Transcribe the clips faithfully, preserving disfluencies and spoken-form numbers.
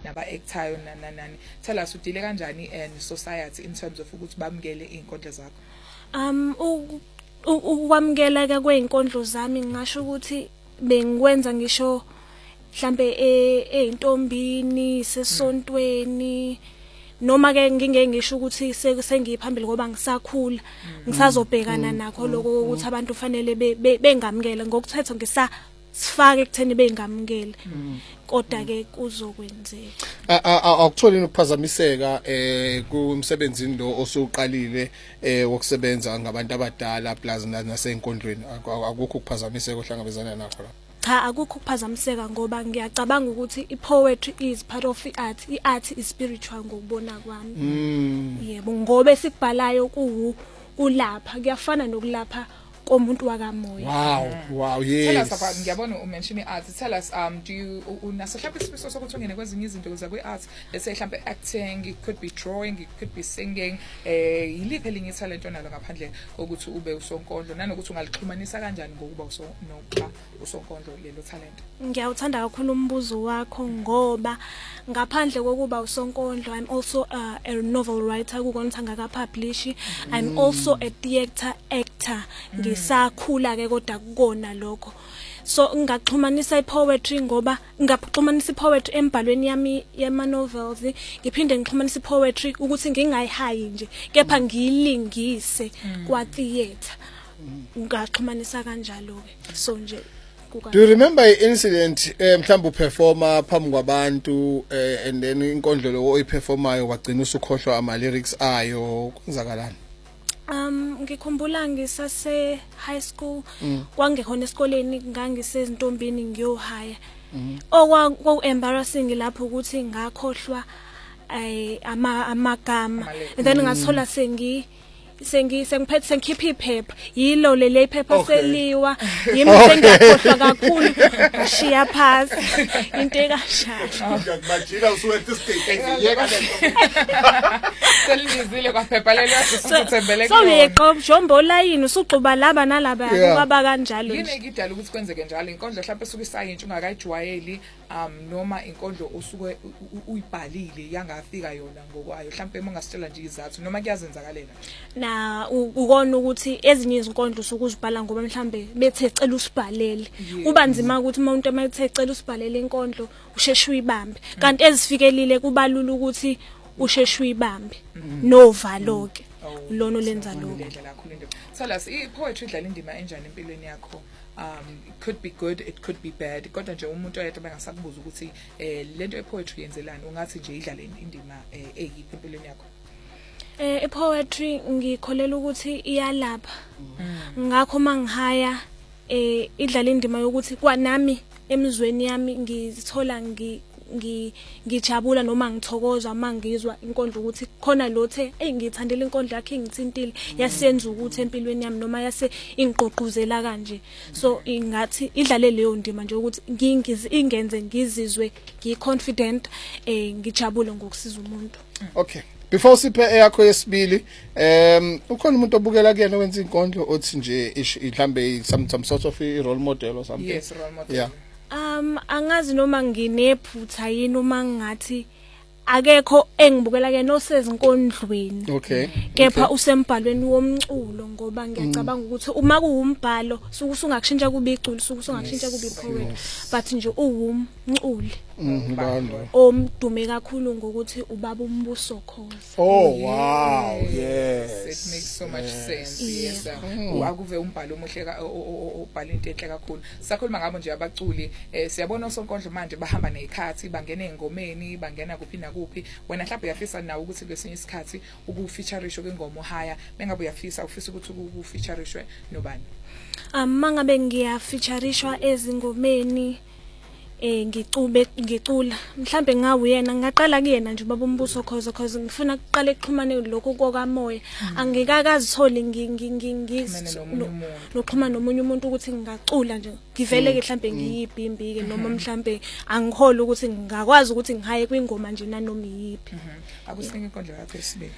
naba-actayo nanani. Tell us udile kanjani and society in terms of ukuthi bamukele inkondlo zakho. Um ukwamukela ke kweinkondlo zami ngisho ukuthi bengikwenza ngisho mhlambe eintombini sesontweni noma ke ngingeke ngisho ukuthi sengiyiphambili ngoba ngisakhula ngisazobhekana nakho lokho ukuthi abantu fanele bengamukele ngokuthetha ngisa sifake ekutheni bengamukele kodwa ke kuzokwenzeka akutholini ukuphazamiseka eh kumsebenzini lo osuqalile eh wokusebenza ngabantu abadala plus nasey'nkondlweni akukho ukuphazamiseka ohlangabezana nakho la. Cha akukho ukuphazamiseka ngoba ngiyacabanga ukuthi i-poetry is part of i-art. I-art is spiritual ngokubona kwami. Yebo ngoba esikubhalayo kuwu kulapha kuyafana nokulapha komuntu wakamoya. Wow, wow, yes. Tell us about ngiyabona u mention i-art. Tell us um do you unasa mhlawumbe isifiso sokuthi ungene kwezinye izinto kuza kwi-art. Let's say mhlawumbe acting, it could be drawing, it could be singing. Eh yiliphi elinye talent onalo ngaphandle kokuthi ube usonkondlo nanokuthi ungalixhumanisa kanjani ngokuba usonokuba usonkondlo lelo talent. Ngiyawuthanda kakhulu umbuzo wakho ngoba ngaphandle kokuba usonkondlo I'm also uh, a novel writer kukonta ngaka-publish. I'm also a theater actor. Ngisakhula ke kodwa kukona lokho. So ngingaxhumanisa ipoetry ngoba ngingaxhumanisa ipoetry embhalweni yami yama novels ngiphinde ngixhumanisa ipoetry ukuthi ngingayihayi nje kepha ngiyilingise kwa theater. Ngingaxhumanisa kanjalo ke. So nje do you remember an incident mhlawumbe uperformer phambi kwabantu and then inkondlo lo oyiperformayo wagcina usukhohlwa ama lyrics ayo kwenzakalani? Um ngikhumbula ngisase high school kwangekhona esikoleni ngangisezintombini ngiyohaya okwa embarrassing lapho ukuthi ngakhohlwa ama amagama and then ngathola sengi sengi sengiphethe sengikhipha iphepha yilo lele iphepha seliwa yimi sengiyakhohlwa kakhulu ngishiya phansi into ekashaya ngiyakubajila usuwethe state yeka lento selizile kwaphepha lelo usithembele so yeqo jombo line usugxuba laba nalaba kwaba kanjalo yini ekidala ukuthi kwenzeke njalo inkondlo mhlawumbe esuke isayintsha ungakayijwayeli um noma inkondlo osuke uyibhalile yangafika yona ngokwayo mhlawumbe ungasitshela nje izathu noma kuyazenzakalela na ukona ukuthi ezinye izinkondlo sokuzibhala ngoba mhlambe bethe cela usibhalele kuba nzima ukuthi umuntu emayithe cela usibhalele inkondlo usheshe uyibambe kanti ezifikelile kubalula ukuthi usheshe uyibambe novalo ke lona lenza lokho. Tell us i-poetry idlala indima enjani empilweni yakho? Um it could be good, it could be bad kodwa nje umuntu oyedwa bengasakubuza ukuthi eh lento ye-poetry yenzelani ungathi nje idlala indima eyiphi empilweni yakho? Eh i-poetry ngikholela ukuthi iyalapha ngakho mangihaya eh idlala indima yokuthi kwanami emizweni yami ngizithola ngi ngijabula noma ngithokoza mangizwa inkondlo ukuthi khona lothe engithandela inkondlo yakhe ngithintile yasenza ukuthi empilweni yami noma yase ingiqoquzela kanje so ingathi idlale leyo ndima nje ukuthi ngingizi ingenze ngizizwe ngiconfident eh ngijabule ngokusiza umuntu. Okay, before siphe eyakho yesibili um ukhona umuntu obukela kuyena wenza inkondlo othi nje mhlambe some some sort of a role model or something? Yes, role model. Yeah. Um angazi noma nginephutha yini uma ngathi akekho engibukela ke nosezinkondlweni okay kepha usembhalweni womculo ngoba ngiyacabanga ukuthi uma kuwumbhalo sukusungakushintsha kuba iculo sukusungakushintsha kuba ipoetry but nje uwumculi ngibando omdume kakhulu ngokuthi ubaba umbuso khoza. Oh wow, yes, it makes so much sense. Yes, akuve umbhalo omuhle obhala into enhle kakhulu. Sakhuluma ngabo nje abaculi siyabona usonkondlo manje bahamba nezikhathi bangena engomeni bangena kuphi na kuphi wena mhlawumbe uyafisa nawe ukuthi kwesinye isikhathi ukufeaturishwe kwengoma ohaya mengabe uyafisa ufisa ukuthi ukufeaturishwe nobani? Um mangabe ngiyafeaturishwa ezingomeni eh ngicube ngicula mhlambe ngawuyena ngaqala kuyena nje baba umbuso khoza cause ngifuna ukuqala ekuxhumane lokho kokamoya angikakazitholi ngingixhuma nomunye umuntu ukuthi ngingacula nje ngivele ke mhlambe ngiyibhimbi ke noma mhlambe angihole ukuthi ngingakwazi ukuthi ngihaye kwingoma nje nanoma iyiphi. Akusinike inkondlo yakho esibili.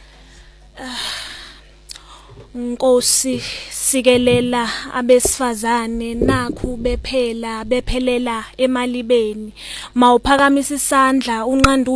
Nkosi sikelela abesifazane nakhu bephela bephelela emalibeni mawuphakamisa isandla unqandu